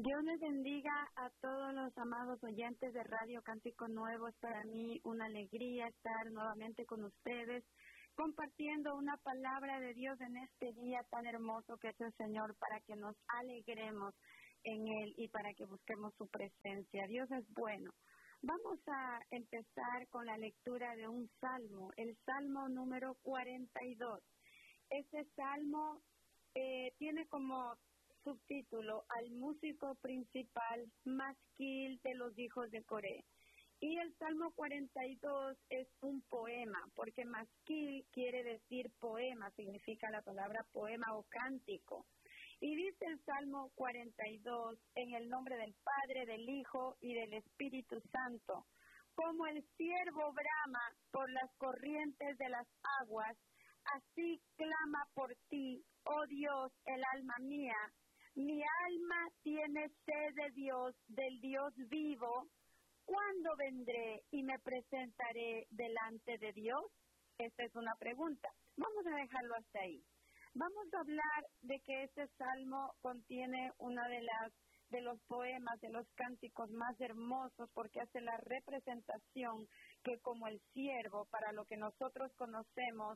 Dios les bendiga a todos los amados oyentes de Radio Cántico Nuevo. Es para mí una alegría estar nuevamente con ustedes, compartiendo una palabra de Dios en este día tan hermoso que es el Señor, para que nos alegremos en Él y para que busquemos su presencia. Dios es bueno. Vamos a empezar con la lectura de un salmo, el Salmo número 42. Este salmo tiene como subtítulo al músico principal Masquil de los hijos de Coré. Y el Salmo 42 es un poema, porque Masquil quiere decir poema, significa la palabra poema o cántico. Y dice el Salmo 42, en el nombre del Padre, del Hijo y del Espíritu Santo: como el ciervo brama por las corrientes de las aguas, así clama por ti, oh Dios, el alma mía. Mi alma tiene sed de Dios, del Dios vivo. ¿Cuándo vendré y me presentaré delante de Dios? Esta es una pregunta. Vamos a dejarlo hasta ahí. Vamos a hablar de que este salmo contiene una de los poemas, de los cánticos más hermosos, porque hace la representación que como el ciervo, para lo que nosotros conocemos,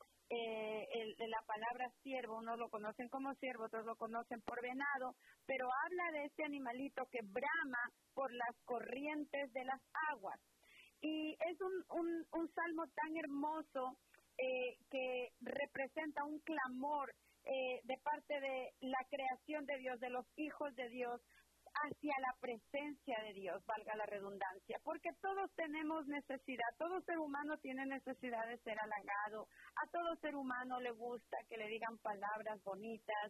la palabra ciervo, unos lo conocen como ciervo, otros lo conocen por venado, pero habla de este animalito que brama por las corrientes de las aguas. Y es un salmo tan hermoso que representa un clamor de parte de la creación de Dios, de los hijos de Dios, hacia la presencia de Dios, valga la redundancia, porque todos tenemos necesidad, todo ser humano tiene necesidad de ser halagado, a todo ser humano le gusta que le digan palabras bonitas,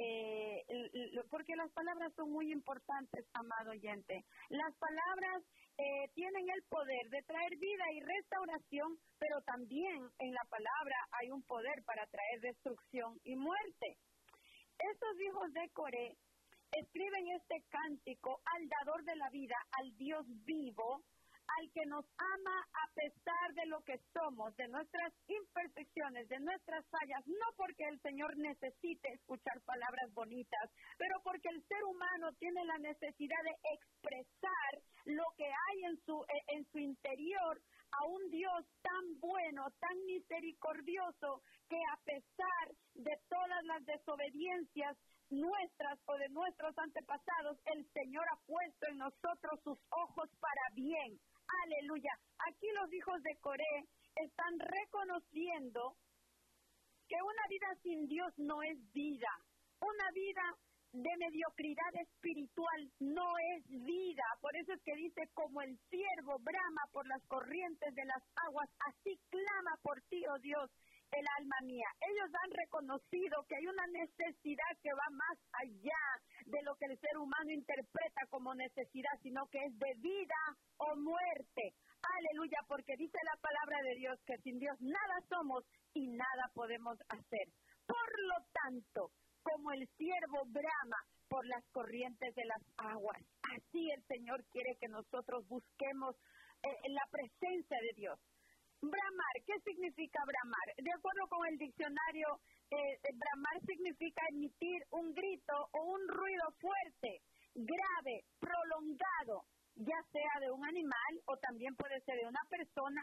porque las palabras son muy importantes, amado oyente. Las palabras tienen el poder de traer vida y restauración, pero también en la palabra hay un poder para traer destrucción y muerte. Estos hijos de Coré escriben este cántico al dador de la vida, al Dios vivo, al que nos ama a pesar de lo que somos, de nuestras imperfecciones, de nuestras fallas, no porque el Señor necesite escuchar palabras bonitas, pero porque el ser humano tiene la necesidad de expresar lo que hay en su interior a un Dios tan bueno, tan misericordioso, que a pesar de todas las desobediencias nuestras o de nuestros antepasados, el Señor ha puesto en nosotros sus ojos para bien. Aleluya. Aquí los hijos de Coré están reconociendo que una vida sin Dios no es vida. Una vida de mediocridad espiritual no es vida. Por eso es que dice: como el ciervo brama por las corrientes de las aguas, así clama por ti, oh Dios, el alma mía. Ellos han reconocido que hay una necesidad que va más allá de lo que el ser humano interpreta como necesidad, sino que es de vida o muerte. Aleluya, porque dice la palabra de Dios que sin Dios nada somos y nada podemos hacer. Por lo tanto, como el ciervo brama por las corrientes de las aguas, así el Señor quiere que nosotros busquemos la presencia de Dios. Bramar, ¿qué significa bramar? De acuerdo con el diccionario, bramar significa emitir un grito o un ruido fuerte, grave, prolongado, ya sea de un animal o también puede ser de una persona,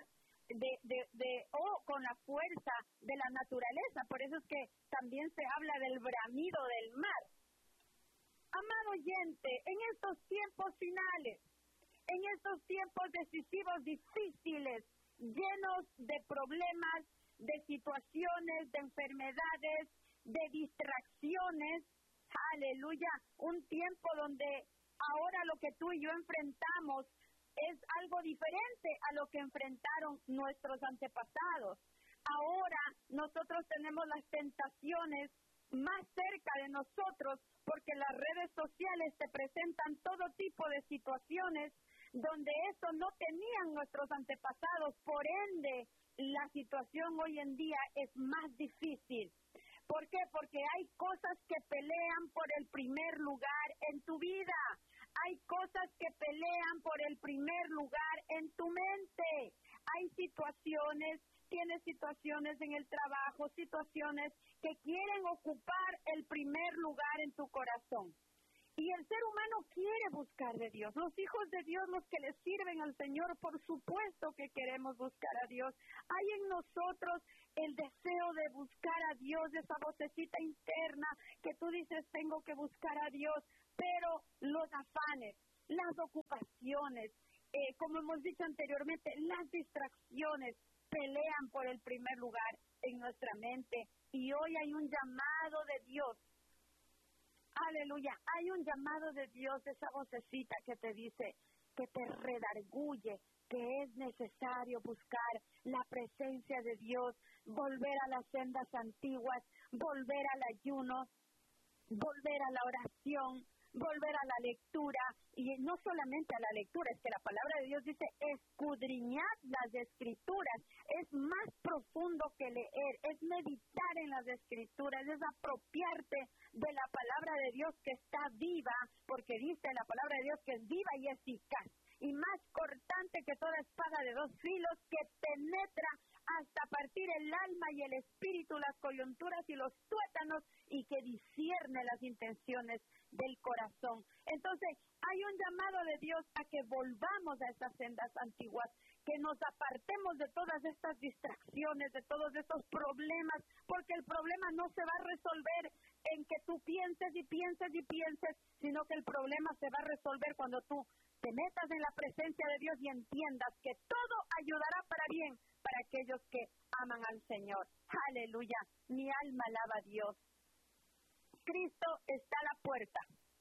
o con la fuerza de la naturaleza. Por eso es que también se habla del bramido del mar. Amado oyente, en estos tiempos finales, en estos tiempos decisivos, difíciles, llenos de problemas, de situaciones, de enfermedades, de distracciones, aleluya, un tiempo donde ahora lo que tú y yo enfrentamos es algo diferente a lo que enfrentaron nuestros antepasados. Ahora nosotros tenemos las tentaciones más cerca de nosotros, porque las redes sociales te presentan todo tipo de situaciones donde eso no tenían nuestros antepasados. Por ende, la situación hoy en día es más difícil. ¿Por qué? Porque hay cosas que pelean por el primer lugar en tu vida. Hay cosas que pelean por el primer lugar en tu mente. Hay situaciones, tienes situaciones en el trabajo, situaciones que quieren ocupar el primer lugar en tu corazón. Y el ser humano quiere buscar de Dios. Los hijos de Dios, los que le sirven al Señor, por supuesto que queremos buscar a Dios. Hay en nosotros el deseo de buscar a Dios, de esa vocecita interna que tú dices, tengo que buscar a Dios. Pero los afanes, las ocupaciones, como hemos dicho anteriormente, las distracciones pelean por el primer lugar en nuestra mente. Y hoy hay un llamado de Dios. Aleluya, hay un llamado de Dios, esa vocecita que te dice, que te redarguye, que es necesario buscar la presencia de Dios, volver a las sendas antiguas, volver al ayuno, volver a la oración, volver a la lectura, y no solamente a la lectura, es que la palabra de Dios dice, escudriñad las escrituras, es más profundo que leer, es meditar en las escrituras, es apropiarte de la palabra de Dios que está viva, porque dice la palabra de Dios que es viva y eficaz, y más cortante que toda espada de dos filos, que penetra hasta partir el alma y el espíritu, las coyunturas y los tuétanos, y que discierne las intenciones del corazón. Entonces, hay un llamado de Dios a que volvamos a esas sendas antiguas, que nos apartemos de todas estas distracciones, de todos estos problemas, porque el problema no se va a resolver en que tú pienses y pienses y pienses, sino que el problema se va a resolver cuando tú te metas en la presencia de Dios y entiendas que todo ayudará para bien para aquellos que aman al Señor. Aleluya, mi alma alaba a Dios. Cristo está a la puerta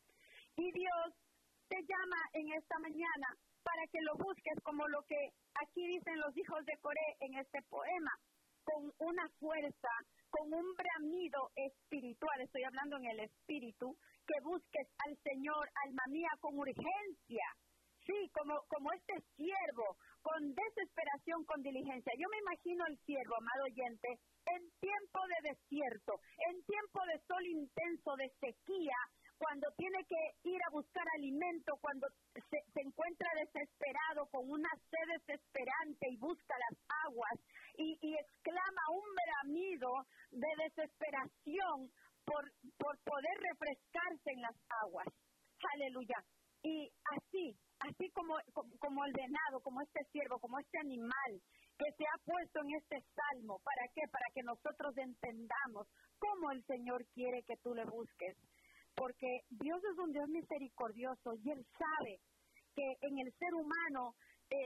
y Dios te llama en esta mañana para que lo busques, como lo que aquí dicen los hijos de Coré en este poema, con una fuerza, con un bramido espiritual, estoy hablando en el espíritu, que busques al Señor, alma mía, con urgencia. Sí, como este siervo, con desesperación, con diligencia. Yo me imagino el siervo, amado oyente, en tiempo de desierto, en tiempo de sol intenso, de sequía, cuando tiene que ir a buscar alimento, cuando se encuentra desesperado, con una sed desesperante y busca las aguas, y exclama un bramido de desesperación por poder refrescarse en las aguas. Aleluya. Y así como el venado, como este ciervo, como este animal que se ha puesto en este salmo. ¿Para qué? Para que nosotros entendamos cómo el Señor quiere que tú le busques. Porque Dios es un Dios misericordioso y Él sabe que en el ser humano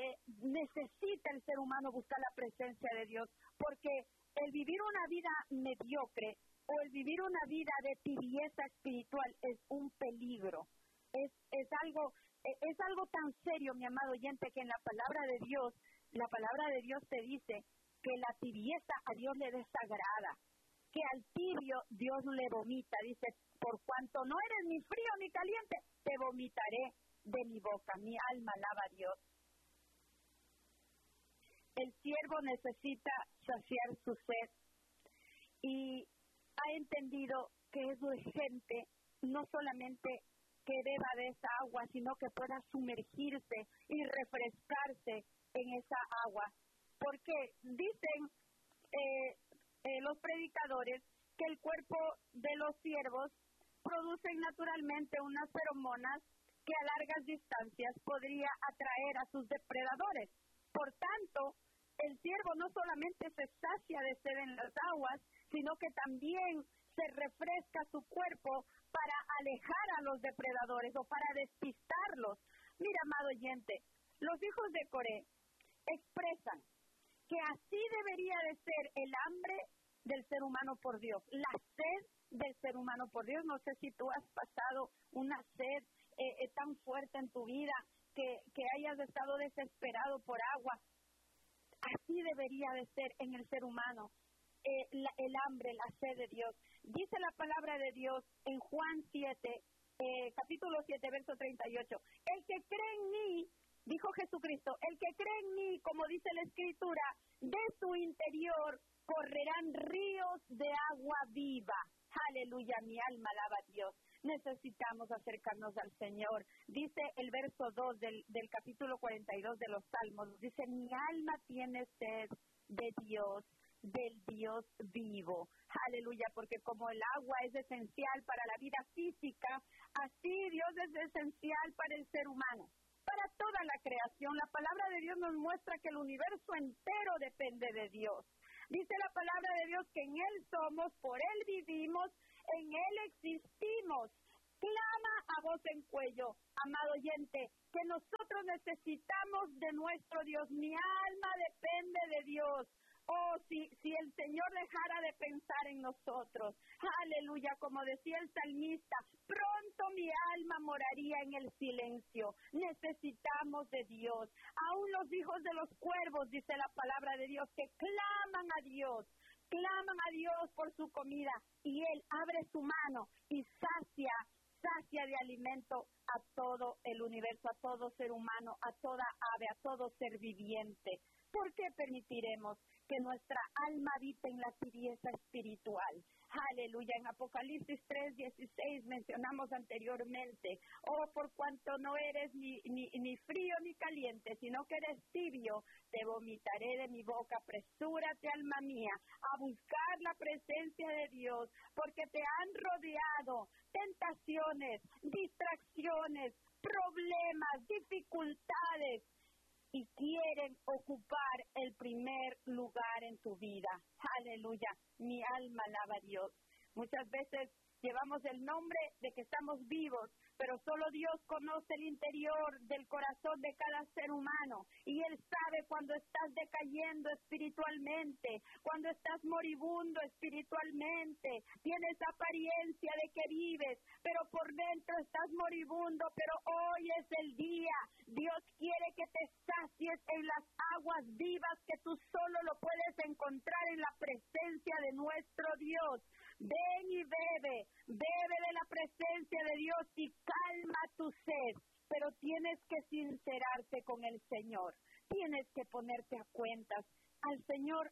necesita el ser humano buscar la presencia de Dios. Porque el vivir una vida mediocre o el vivir una vida de tibieza espiritual es un peligro. Es algo tan serio, mi amado oyente, que en la palabra de Dios te dice que la tibieza a Dios le desagrada, que al tibio Dios le vomita. Dice, por cuanto no eres ni frío ni caliente, te vomitaré de mi boca. Mi alma alaba a Dios. El siervo necesita saciar su sed y ha entendido que es urgente no solamente que beba de esa agua, sino que pueda sumergirse y refrescarse en esa agua. Porque dicen los predicadores que el cuerpo de los ciervos producen naturalmente unas feromonas que a largas distancias podría atraer a sus depredadores. Por tanto, el ciervo no solamente se sacia de sed en las aguas, sino que también se refresca su cuerpo para alejar a los depredadores o para despistarlos. Mira, amado oyente, los hijos de Coré expresan que así debería de ser el hambre del ser humano por Dios, la sed del ser humano por Dios. No sé si tú has pasado una sed tan fuerte en tu vida que hayas estado desesperado por agua. Así debería de ser en el ser humano el hambre, la sed de Dios. Dice la palabra de Dios en Juan 7, capítulo 7, verso 38. El que cree en mí, dijo Jesucristo, el que cree en mí, como dice la Escritura, de su interior correrán ríos de agua viva. Aleluya, mi alma alaba a Dios. Necesitamos acercarnos al Señor. Dice el verso 2 del capítulo 42 de los Salmos, dice, mi alma tiene sed de Dios, del Dios vivo. Aleluya, porque como el agua es esencial para la vida física, Sí, Dios es esencial para el ser humano, para toda la creación. La palabra de Dios nos muestra que el universo entero depende de Dios. Dice la palabra de Dios que en Él somos, por Él vivimos, en Él existimos. Clama a voz en cuello, amado oyente, que nosotros necesitamos de nuestro Dios. Mi alma depende de Dios. Oh, si el Señor dejara de pensar en nosotros, aleluya, como decía el salmista, pronto mi alma moraría en el silencio. Necesitamos de Dios. Aún los hijos de los cuervos, dice la palabra de Dios, que claman a Dios por su comida, y Él abre su mano y sacia de alimento a todo el universo, a todo ser humano, a toda ave, a todo ser viviente. ¿Por qué permitiremos que nuestra alma habite en la tibieza espiritual? Aleluya, en Apocalipsis 3:16 mencionamos anteriormente, oh, por cuanto no eres ni frío ni caliente, sino que eres tibio, te vomitaré de mi boca. Apresúrate, alma mía, a buscar la presencia de Dios, porque te han rodeado tentaciones, distracciones, problemas, dificultades, y quieren ocupar el primer lugar en tu vida. Aleluya, mi alma alaba a Dios. Muchas veces llevamos el nombre de que estamos vivos, pero solo Dios conoce el interior del corazón de cada ser humano, y Él sabe cuando estás decayendo espiritualmente, cuando estás moribundo espiritualmente. Tienes apariencia de que vives, pero por dentro estás moribundo. Pero hoy es el día. Dios quiere que te sacies en las aguas vivas que tú solo lo puedes encontrar en la presencia de nuestro Dios. Ven y bebe de la presencia de Dios y calma tu sed, pero tienes que sincerarte con el Señor, tienes que ponerte a cuentas. Al Señor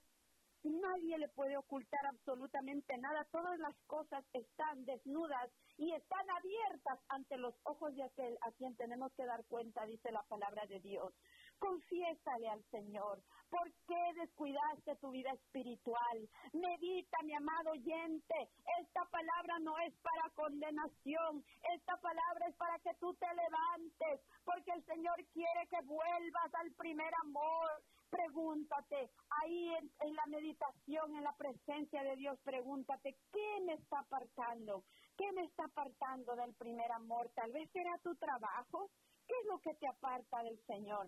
nadie le puede ocultar absolutamente nada, todas las cosas están desnudas y están abiertas ante los ojos de aquel a quien tenemos que dar cuenta, dice la palabra de Dios. Confiésale al Señor. ¿Por qué descuidaste tu vida espiritual? Medita, mi amado oyente. Esta palabra no es para condenación. Esta palabra es para que tú te levantes, porque el Señor quiere que vuelvas al primer amor. Pregúntate, ahí en la meditación, en la presencia de Dios, pregúntate, ¿qué me está apartando? ¿Qué me está apartando del primer amor? Tal vez será tu trabajo. ¿Qué es lo que te aparta del Señor?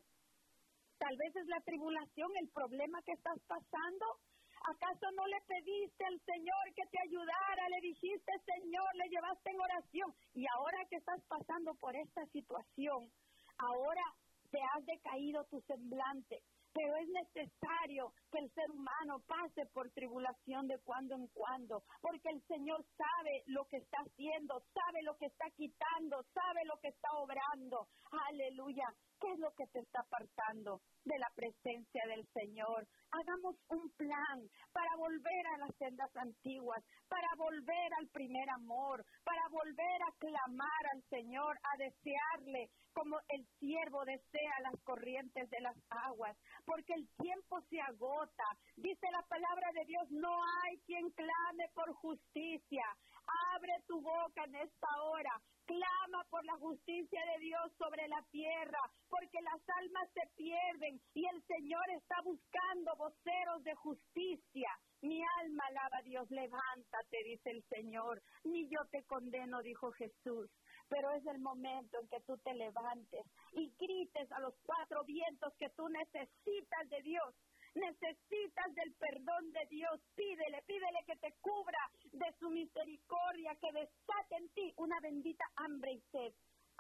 Tal vez es la tribulación, el problema que estás pasando. ¿Acaso no le pediste al Señor que te ayudara? Le dijiste, Señor, le llevaste en oración. Y ahora que estás pasando por esta situación, ahora te has decaído tu semblante. Pero es necesario que el ser humano pase por tribulación de cuando en cuando, porque el Señor sabe lo que está haciendo, sabe lo que está quitando, sabe lo que está obrando. Aleluya. ¿Qué es lo que te está apartando de la presencia del Señor? Hagamos un plan para volver a las sendas antiguas, para volver al primer amor, para volver a clamar al Señor, a desearle como el siervo desea las corrientes de las aguas, porque el tiempo se agota. Dice la palabra de Dios, no hay quien clame por justicia. Abre tu boca en esta hora. Clama por la justicia de Dios sobre la tierra, porque las almas se pierden y el Señor está buscando voceros de justicia. Mi alma alaba a Dios, levántate, dice el Señor. Ni yo te condeno, dijo Jesús. Pero es el momento en que tú te levantes y grites a los cuatro vientos que tú necesitas de Dios. Necesitas del perdón de Dios. Pídele que te cubra de su misericordia, que desate en ti una bendita hambre y sed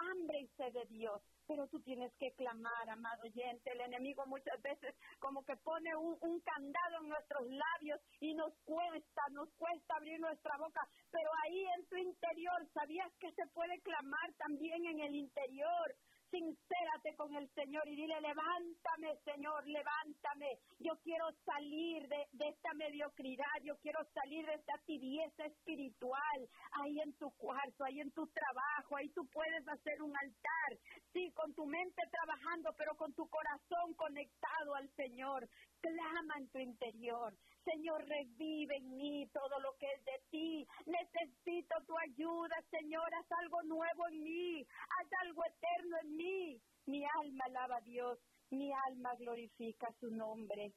de Dios. Pero tú tienes que clamar, amado oyente. El enemigo muchas veces como que pone un candado en nuestros labios y nos cuesta abrir nuestra boca. Pero ahí en tu interior, ¿sabías que se puede clamar también en el interior? Sincérate con el Señor y dile, levántame, Señor, levántame. Yo quiero salir de esta mediocridad, yo quiero salir de esta tibieza espiritual. Ahí en tu cuarto, ahí en tu trabajo, ahí tú puedes hacer un altar. Sí, con tu mente trabajando, pero con tu corazón conectado al Señor. Clama en tu interior. Señor, revive en mí todo lo que es de ti. Necesito tu ayuda, Señor, haz algo nuevo en mí, haz algo eterno en mí. Mi alma alaba a Dios, mi alma glorifica su nombre.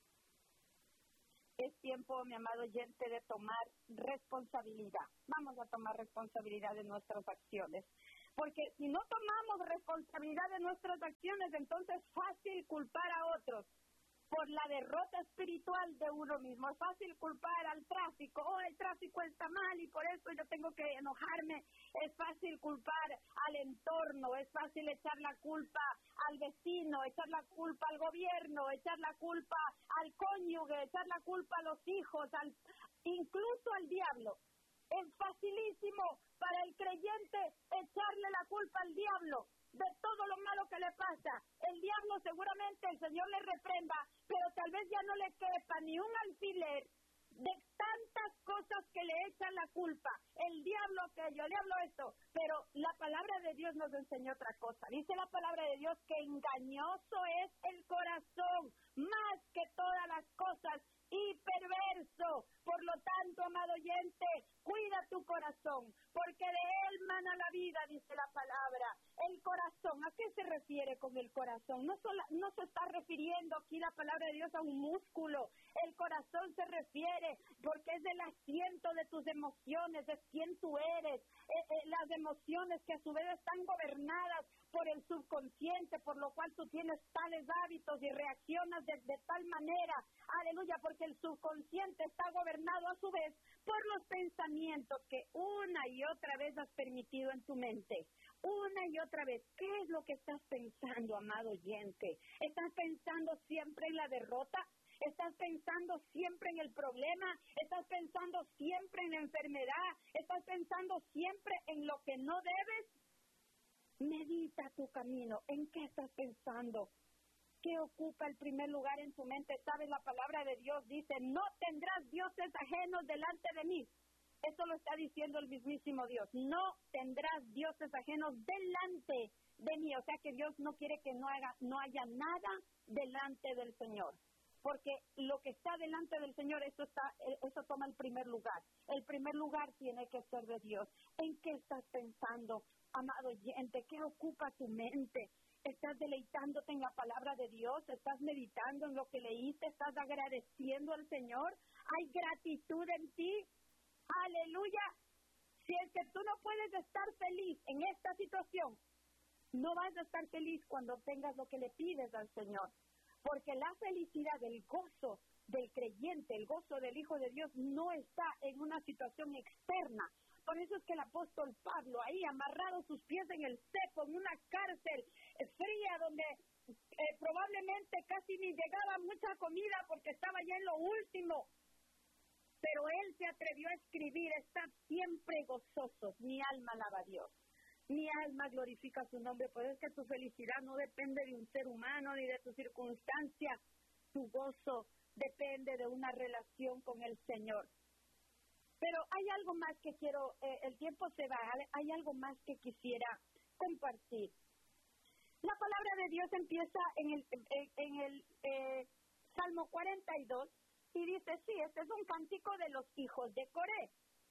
Es tiempo, mi amado oyente, de tomar responsabilidad. Vamos a tomar responsabilidad de nuestras acciones. Porque si no tomamos responsabilidad de nuestras acciones, entonces es fácil culpar a otros por la derrota espiritual de uno mismo. Es fácil culpar al tráfico. Oh, el tráfico está mal y por eso yo tengo que enojarme. Es fácil culpar al entorno. Es fácil echar la culpa al vecino, echar la culpa al gobierno, echar la culpa al cónyuge, echar la culpa a los hijos, incluso al diablo. Es facilísimo para el creyente echarle la culpa al diablo de todo lo malo que le pasa. El diablo seguramente el Señor le reprenda, pero tal vez ya no le quepa ni un alfiler de tantas cosas que le echan la culpa. El diablo aquello, le hablo esto, pero la palabra de Dios nos enseñó otra cosa. Dice la palabra de Dios que engañoso es el corazón, más que todas las cosas, y perverso. Por lo tanto, amado oyente, cuida tu corazón, porque de él mana la vida, dice la palabra. El corazón, ¿a qué se refiere con el corazón? No se está refiriendo aquí la palabra de Dios a un músculo. El corazón se refiere porque es el asiento de tus emociones, es quien tú eres. Las emociones que a su vez están gobernadas por el subconsciente, por lo cual tú tienes tales hábitos y reaccionas de tal manera. Aleluya, porque el subconsciente está gobernado a su vez por los pensamientos que una y otra vez has permitido en tu mente. Una y otra vez, ¿qué es lo que estás pensando, amado oyente? ¿Estás pensando siempre en la derrota? ¿Estás pensando siempre en el problema? ¿Estás pensando siempre en la enfermedad? ¿Estás pensando siempre en lo que no debes? Medita tu camino. ¿En qué estás pensando? ¿Qué ocupa el primer lugar en tu mente? ¿Sabes? La palabra de Dios dice, no tendrás dioses ajenos delante de mí. Eso lo está diciendo el mismísimo Dios. No tendrás dioses ajenos delante de mí. O sea que Dios no quiere que no haya nada delante del Señor. Porque lo que está delante del Señor, eso toma el primer lugar. El primer lugar tiene que ser de Dios. ¿En qué estás pensando, amado oyente? ¿Qué ocupa tu mente? ¿Estás deleitándote en la palabra de Dios? ¿Estás meditando en lo que leíste? ¿Estás agradeciendo al Señor? ¿Hay gratitud en ti? ¡Aleluya! Si es que tú no puedes estar feliz en esta situación, no vas a estar feliz cuando obtengas lo que le pides al Señor. Porque la felicidad, el gozo del creyente, el gozo del Hijo de Dios no está en una situación externa. Por eso es que el apóstol Pablo ahí amarrado sus pies en el cepo, en una cárcel fría donde probablemente casi ni llegaba mucha comida porque estaba ya en lo último. Pero él se atrevió a escribir, estad siempre gozosos, mi alma alaba a Dios. Mi alma glorifica su nombre, pues es que tu felicidad no depende de un ser humano ni de tu circunstancia. Tu gozo depende de una relación con el Señor. Pero hay algo más que quiero, el tiempo se va, hay algo más que quisiera compartir. La palabra de Dios empieza en el Salmo 42 y dice, sí, este es un cántico de los hijos de Coré.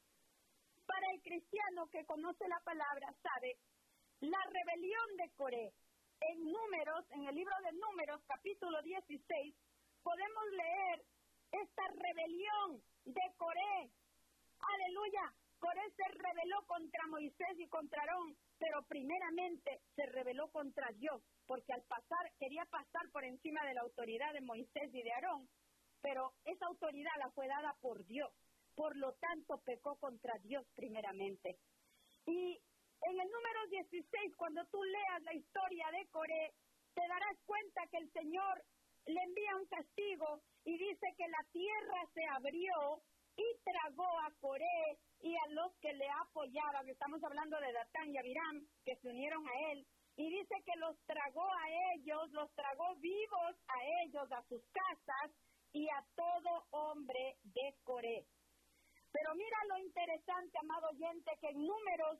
Para el cristiano que conoce la palabra, sabe, la rebelión de Coré, en el libro de Números, capítulo 16, podemos leer esta rebelión de Coré. Aleluya, Coré se rebeló contra Moisés y contra Aarón, pero primeramente se rebeló contra Dios, porque quería pasar por encima de la autoridad de Moisés y de Aarón, pero esa autoridad la fue dada por Dios. Por lo tanto, pecó contra Dios primeramente. Y en el número 16, cuando tú leas la historia de Coré, te darás cuenta que el Señor le envía un castigo y dice que la tierra se abrió y tragó a Coré y a los que le apoyaban. Estamos hablando de Datán y Abiram, que se unieron a él. Y dice que los tragó a ellos, los tragó vivos a ellos, a sus casas y a todo hombre de Coré. Pero mira lo interesante, amado oyente, que en Números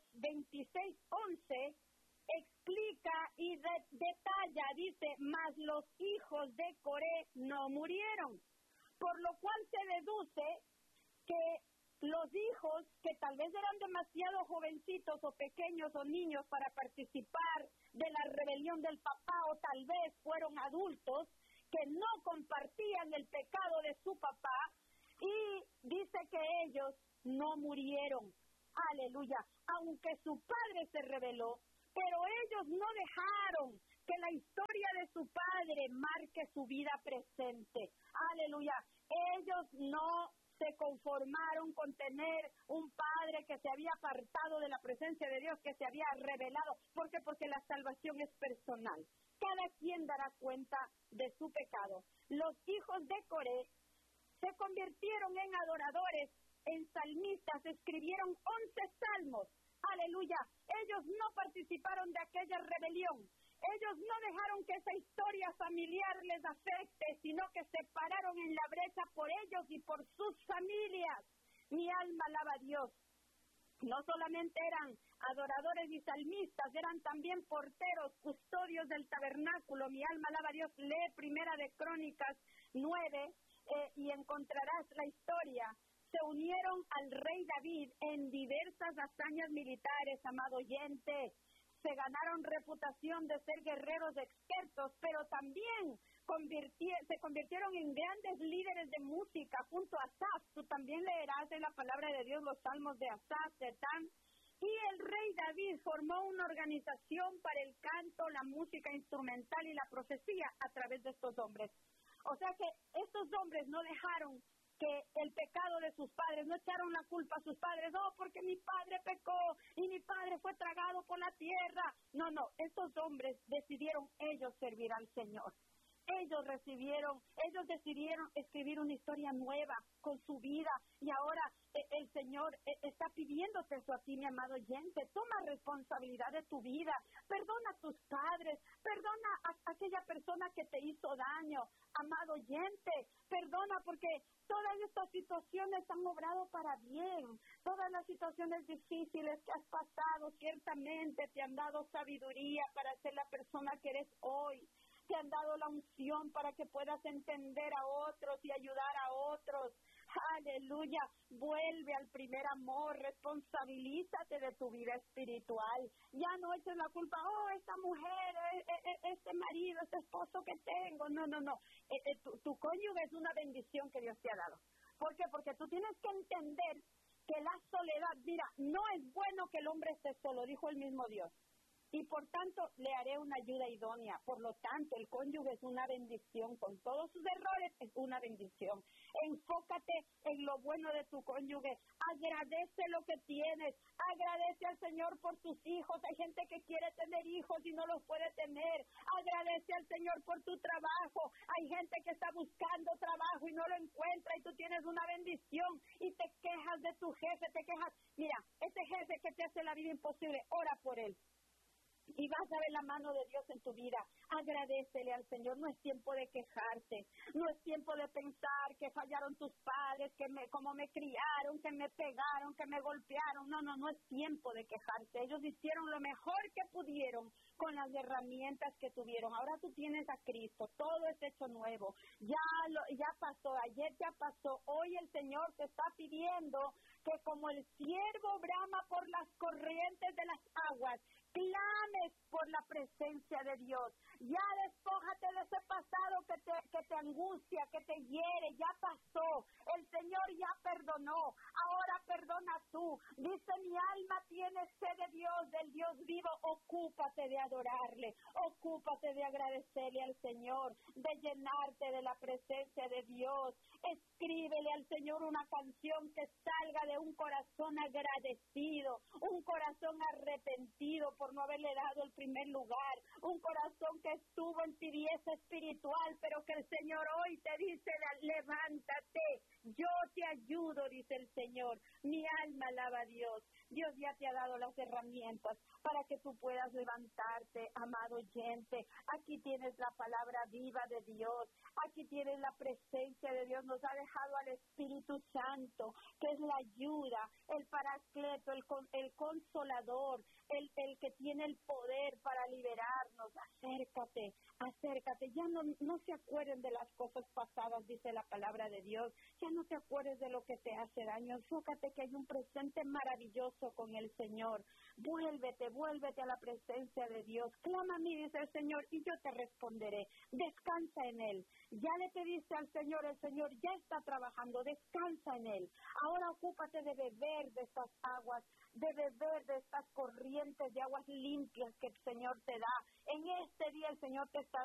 26:11 explica y detalla, dice, mas los hijos de Coré no murieron, por lo cual se deduce que los hijos que tal vez eran demasiado jovencitos o pequeños o niños para participar de la rebelión del papá, o tal vez fueron adultos que no compartían el pecado de su papá, y dice que ellos no murieron. Aleluya. Aunque su padre se rebeló, pero ellos no dejaron que la historia de su padre marque su vida presente. Aleluya. Ellos no se conformaron con tener un padre que se había apartado de la presencia de Dios, que se había rebelado. ¿Por qué? Porque la salvación es personal. Cada quien dará cuenta de su pecado. Los hijos de Coré se convirtieron en adoradores, en salmistas, escribieron 11 salmos. Aleluya. Ellos no participaron de aquella rebelión. Ellos no dejaron que esa historia familiar les afecte, sino que se pararon en la brecha por ellos y por sus familias. Mi alma alaba a Dios. No solamente eran adoradores y salmistas, eran también porteros, custodios del tabernáculo. Mi alma alaba a Dios. Lee Primera de Crónicas 9 y encontrarás la historia. Se unieron al rey David en diversas hazañas militares, amado oyente. Se ganaron reputación de ser guerreros expertos, pero también se convirtieron en grandes líderes de música junto a Asaf. Tú también leerás en la palabra de Dios los salmos de Asaf, de Etán. Y el rey David formó una organización para el canto, la música instrumental y la profecía a través de estos hombres. O sea que estos hombres no dejaron que el pecado de sus padres, no echaron la culpa a sus padres, porque mi padre pecó y mi padre fue tragado por la tierra. No, estos hombres decidieron ellos servir al Señor. Ellos decidieron escribir una historia nueva con su vida, y ahora el Señor está pidiéndote eso a ti, mi amado oyente. Toma responsabilidad de tu vida, perdona a tus padres, perdona a aquella persona que te hizo daño, amado oyente, perdona, porque todas estas situaciones han obrado para bien. Todas las situaciones difíciles que has pasado ciertamente te han dado sabiduría para ser la persona que eres hoy. Te han dado la unción para que puedas entender a otros y ayudar a otros. Aleluya. Vuelve al primer amor, responsabilízate de tu vida espiritual. Ya no eches la culpa, esta mujer, este marido, este esposo que tengo. No. Tu cónyuge es una bendición que Dios te ha dado. ¿Por qué? Porque tú tienes que entender que la soledad, mira, no es bueno que el hombre esté solo, dijo el mismo Dios. Y por tanto, le haré una ayuda idónea. Por lo tanto, el cónyuge es una bendición. Con todos sus errores, es una bendición. Enfócate en lo bueno de tu cónyuge. Agradece lo que tienes. Agradece al Señor por tus hijos. Hay gente que quiere tener hijos y no los puede tener. Agradece al Señor por tu trabajo. Hay gente que está buscando trabajo y no lo encuentra, y tú tienes una bendición y te quejas de tu jefe, te quejas. Mira, ese jefe que te hace la vida imposible, ora por él. Y vas a ver la mano de Dios en tu vida. Agradécele al Señor. No es tiempo de quejarte. No es tiempo de pensar que fallaron tus padres, cómo me criaron, que me pegaron, que me golpearon. No es tiempo de quejarse. Ellos hicieron lo mejor que pudieron con las herramientas que tuvieron. Ahora tú tienes a Cristo. Todo es hecho nuevo. Ya pasó. Ayer ya pasó. Hoy el Señor te está pidiendo que, como el ciervo brama por las corrientes de las aguas, clames por la presencia de Dios. Ya despójate de ese pasado que te angustia, que te hiere. Ya pasó. El Señor ya perdonó. Ahora perdona tú. Dice: mi alma tiene sed de Dios, del Dios vivo. Ocúpate de adorarle. Ocúpate de agradecerle al Señor, de llenarte de la presencia de Dios. Escríbele al Señor una canción que salga de un corazón agradecido, un corazón arrepentido por no haberle dado el primer lugar, un corazón que estuvo en tibieza espiritual, pero que el Señor hoy te dice: levántate, yo te ayudo, dice el Señor. Mi alma alaba a Dios. Dios ya te ha dado las herramientas para que tú puedas levantarte, amado oyente. Aquí tienes la palabra viva de Dios, aquí tienes la presencia de Dios. Nos ha dejado al Espíritu Santo, que es la ayuda, el paracleto, el consolador, el que tiene el poder para liberarnos. Acércate, ya no se acuerden de las cosas pasadas, dice la palabra de Dios, ya no te acuerdes de lo que te hace daño, enfócate que hay un presente maravilloso con el Señor. Vuélvete a la presencia de Dios, clama a mí, dice el Señor, y yo te responderé. Descansa en Él. Ya le pediste al Señor, el Señor ya está trabajando, descansa en Él. Ahora ocúpate de beber de estas aguas, de beber de estas corrientes de aguas limpias que el Señor te da. En este día el Señor te está